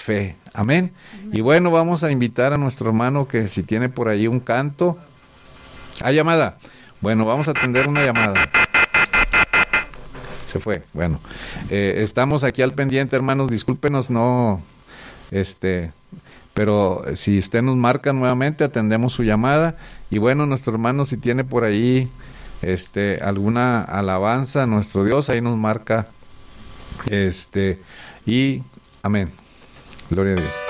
fe. Amén. Y bueno, vamos a invitar a nuestro hermano que si tiene por ahí un canto. ¿Hay llamada? Bueno, vamos a atender una llamada. Se fue. Bueno, estamos aquí al pendiente, hermanos. Discúlpenos, no, pero si usted nos marca nuevamente, atendemos su llamada. Y bueno, nuestro hermano, si tiene por ahí, alguna alabanza a nuestro Dios, ahí nos marca, y amén. Gloria a Dios.